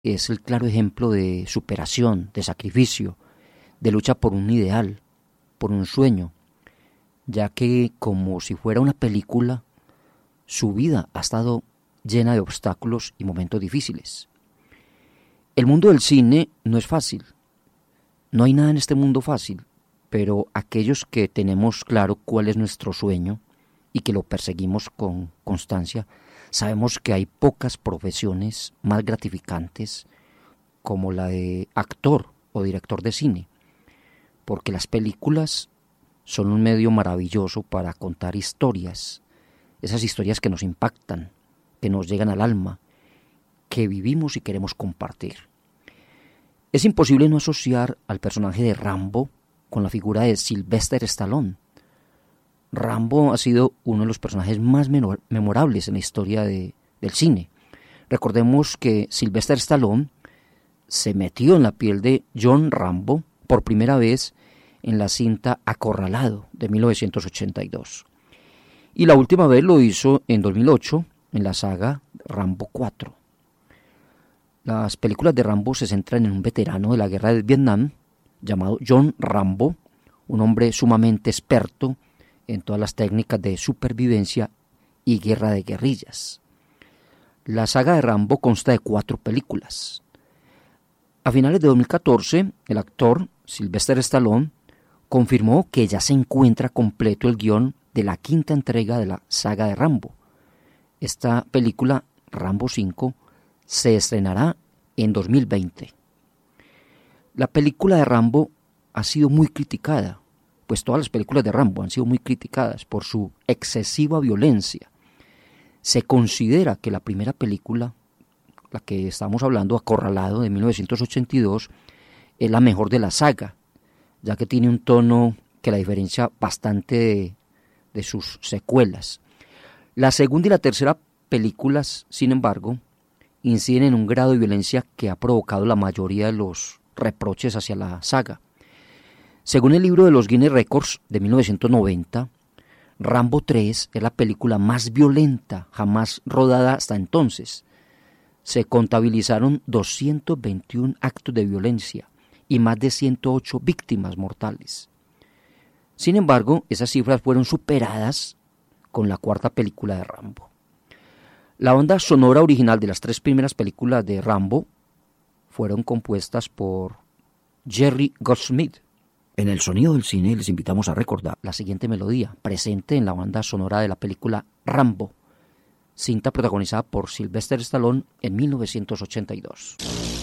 es el claro ejemplo de superación, de sacrificio, de lucha por un ideal, por un sueño, ya que como si fuera una película, su vida ha estado llena de obstáculos y momentos difíciles. El mundo del cine no es fácil, no hay nada en este mundo fácil, pero aquellos que tenemos claro cuál es nuestro sueño y que lo perseguimos con constancia, sabemos que hay pocas profesiones más gratificantes como la de actor o director de cine, porque las películas son un medio maravilloso para contar historias, esas historias que nos impactan, que nos llegan al alma, que vivimos y queremos compartir. Es imposible no asociar al personaje de Rambo con la figura de Sylvester Stallone. Rambo ha sido uno de los personajes más memorables en la historia del cine. Recordemos que Sylvester Stallone se metió en la piel de John Rambo por primera vez en la cinta Acorralado de 1982. Y la última vez lo hizo en 2008 en la saga Rambo 4. Las películas de Rambo se centran en un veterano de la guerra de Vietnam llamado John Rambo, un hombre sumamente experto en todas las técnicas de supervivencia y guerra de guerrillas. La saga de Rambo consta de 4 películas. A finales de 2014, el actor Sylvester Stallone confirmó que ya se encuentra completo el guión de la 5ª entrega de la saga de Rambo. Esta película, Rambo 5, se estrenará en 2020. La película de Rambo ha sido muy criticada, pues todas las películas de Rambo han sido muy criticadas por su excesiva violencia. Se considera que la primera película, la que estamos hablando, Acorralado, de 1982, es la mejor de la saga, ya que tiene un tono que la diferencia bastante de sus secuelas. La segunda y la tercera películas, sin embargo, inciden en un grado de violencia que ha provocado la mayoría de los reproches hacia la saga. Según el libro de los Guinness Records de 1990, Rambo 3 es la película más violenta jamás rodada hasta entonces. Se contabilizaron 221 actos de violencia y más de 108 víctimas mortales. Sin embargo, esas cifras fueron superadas con la 4ª película de Rambo. La banda sonora original de las 3 primeras películas de Rambo fueron compuestas por Jerry Goldsmith. En el sonido del cine les invitamos a recordar la siguiente melodía, presente en la banda sonora de la película Rambo, cinta protagonizada por Sylvester Stallone en 1982.